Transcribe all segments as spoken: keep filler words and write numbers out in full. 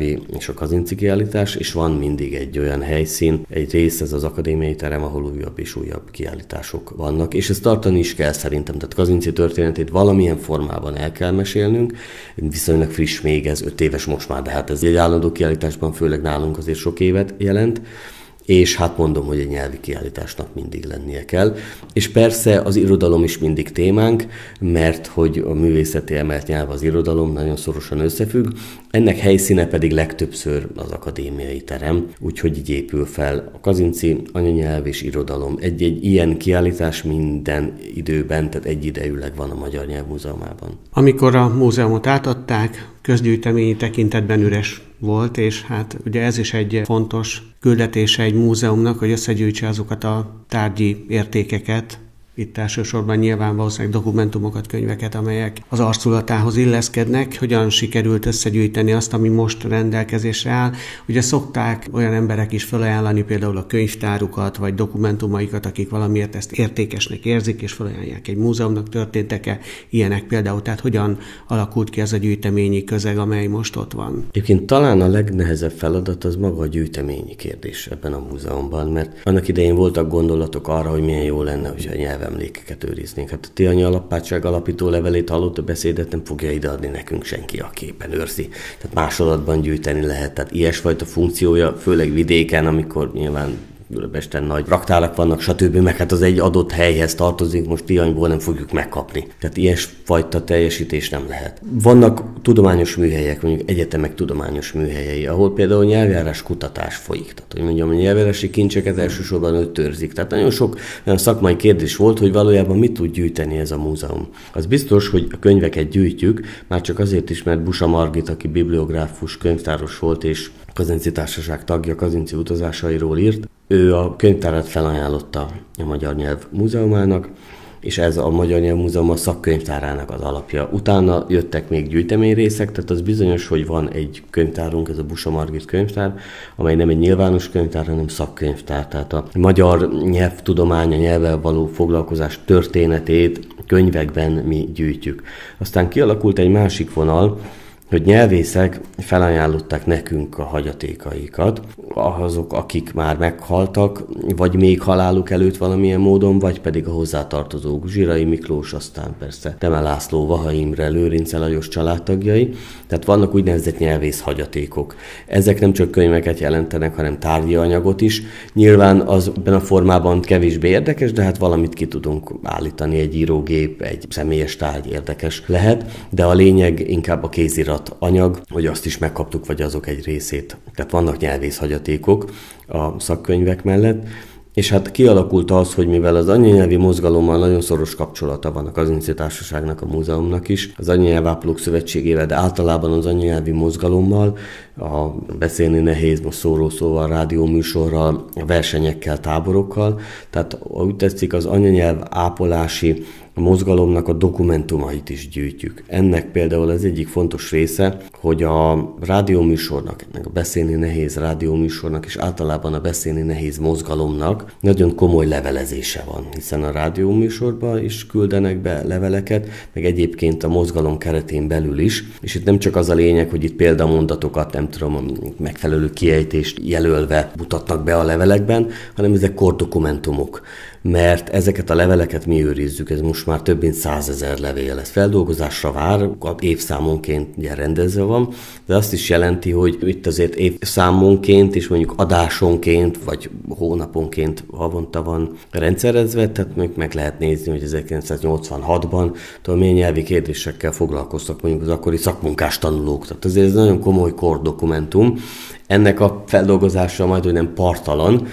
anyanyelvi és a kazinci kiállítás, és van mindig egy olyan helyszín, egy rész, ez az akadémiai terem, ahol újabb és újabb kiállítások vannak, és ezt tartani is kell szerintem, tehát kazinci történetét valamilyen formában el kell mesélnünk, viszonylag friss még, ez öt éves most már, de hát ez egy állandó kiállításban, főleg nálunk azért sok évet jelent, és hát mondom, hogy egy nyelvi kiállításnak mindig lennie kell. És persze az irodalom is mindig témánk, mert hogy a művészeti emelt nyelv az irodalom nagyon szorosan összefügg, ennek helyszíne pedig legtöbbször az akadémiai terem, úgyhogy így épül fel a kazinci, anyanyelv és irodalom. Egy-egy ilyen kiállítás minden időben, tehát egyidejűleg van a Magyar Nyelvmúzeumában. Amikor a múzeumot átadták, közgyűjteményi tekintetben üres volt, és hát ugye ez is egy fontos küldetése egy múzeumnak, hogy összegyűjtse azokat a tárgyi értékeket, itt elsősorban nyilván valószínűleg dokumentumokat, könyveket, amelyek az arculatához illeszkednek, hogyan sikerült összegyűjteni azt, ami most rendelkezésre áll. Ugye szokták olyan emberek is felajánlani például a könyvtárukat, vagy dokumentumaikat, akik valamiért ezt értékesnek érzik, és felajánlják egy múzeumnak. Történtek-e ilyenek például? Tehát hogyan alakult ki ez a gyűjteményi közeg, amely most ott van? Egyébként talán a legnehezebb feladat az maga a gyűjteményi kérdés ebben a múzeumban, mert annak idején voltak gondolatok arra, hogy milyen jó lenne, hogyha nyelv emlékeket őriznénk. Hát a Tihanyi Alappátság alapító levelét hallott, a beszédet nem fogja ideadni nekünk senki, a képen őrzi. Tehát másolatban gyűjteni lehet. Tehát ilyesfajta funkciója, főleg vidéken, amikor nyilván Budapesten nagy raktálak vannak, stb., meg hát az egy adott helyhez tartozik, most Tihanyból nem fogjuk megkapni. Tehát ilyesfajta teljesítés nem lehet. Vannak tudományos műhelyek, mondjuk egyetemek tudományos műhelyei, ahol például nyelvjárás kutatás folyik. Tehát, hogy mondjam, a nyelvjárási kincseket elsősorban őt őrzik. Tehát nagyon sok olyan szakmai kérdés volt, hogy valójában mit tud gyűjteni ez a múzeum. Az biztos, hogy a könyveket gyűjtjük, már csak azért is, mert Busa Margit, aki bibliográfus, könyvtáros volt, és Kazinci Társaság tagja, kazinci utazásairól írt. Ő a könyvtárat felajánlotta a Magyar Nyelv Múzeumának, és ez a Magyar Nyelv Múzeum a szakkönyvtárának az alapja. Utána jöttek még gyűjteményrészek, tehát az bizonyos, hogy van egy könyvtárunk, ez a Busa Margit könyvtár, amely nem egy nyilvános könyvtár, hanem szakkönyvtár. Tehát a magyar nyelvtudomány, a nyelvvel való foglalkozás történetét könyvekben mi gyűjtjük. Aztán kialakult egy másik vonal, hogy nyelvészek felajánlották nekünk a hagyatékaikat, azok, akik már meghaltak, vagy még haláluk előtt valamilyen módon, vagy pedig a hozzátartozók, Zsirai Miklós, aztán persze Temel László, Vaha Imre, Lőrince Lajos családtagjai, tehát vannak úgynevezett nyelvész hagyatékok. Ezek nem csak könyveket jelentenek, hanem tárgyi anyagot is. Nyilván az ebben a formában kevésbé érdekes, de hát valamit ki tudunk állítani, egy írógép, egy személyes tárgy érdekes lehet, de a lényeg inkább a kézirat anyag, hogy azt is megkaptuk, vagy azok egy részét. Tehát vannak nyelvész hagyatékok a szakkönyvek mellett, és hát kialakult az, hogy mivel az anyanyelvi mozgalommal nagyon szoros kapcsolata van a Kazinci Társaságnak, a múzeumnak is, az Anyanyelvápolók Szövetségével, de általában az anyanyelvi mozgalommal, a beszélni nehéz, most szóró szóval, rádióműsorral, versenyekkel, táborokkal, tehát úgy tetszik, az anyanyelv ápolási a mozgalomnak a dokumentumait is gyűjtjük. Ennek például az egyik fontos része, hogy a rádióműsornak, ennek a beszélni nehéz rádióműsornak, és általában a beszélni nehéz mozgalomnak nagyon komoly levelezése van, hiszen a rádióműsorban is küldenek be leveleket, meg egyébként a mozgalom keretén belül is, és itt nem csak az a lényeg, hogy itt példamondatokat, nem tudom, megfelelő kiejtést jelölve mutatnak be a levelekben, hanem ezek kordokumentumok. Mert ezeket a leveleket mi őrizzük, ez most már több mint százezer levél, ez feldolgozásra vár, évszámonként ugye rendezve van, de azt is jelenti, hogy itt azért évszámonként és mondjuk adásonként, vagy hónaponként havonta van rendszerezve, tehát még meg lehet nézni, hogy ezerkilencszáznyolcvanhatban tudom, milyen nyelvi kérdésekkel foglalkoztak mondjuk az akkori szakmunkás tanulók, tehát azért ez nagyon komoly kordokumentum. Ennek a feldolgozása majd, hogy nem partalan,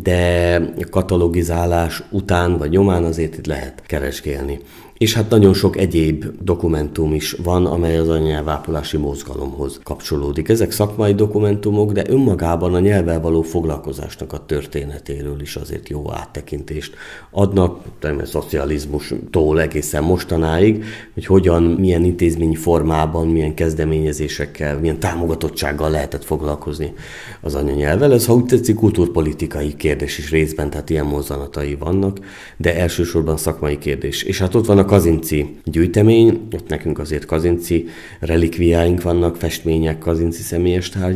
de katalogizálás után vagy nyomán azért itt lehet keresgélni. És hát nagyon sok egyéb dokumentum is van, amely az anyanyelvápolási mozgalomhoz kapcsolódik. Ezek szakmai dokumentumok, de önmagában a nyelvvel való foglalkozásnak a történetéről is azért jó áttekintést adnak, természetesen szocializmustól egészen mostanáig, hogy hogyan, milyen intézményi formában, milyen kezdeményezésekkel, milyen támogatottsággal lehetett foglalkozni az anyanyelvvel. Ez, ha úgy tetszik, kultúrpolitikai kérdés is részben, tehát ilyen mozzanatai vannak, de elsősorban szakmai kérdés. És hát ott van a kazinci gyűjtemény, ott nekünk azért kazinci relikviáink vannak, festmények, kazinci személyes tárgy,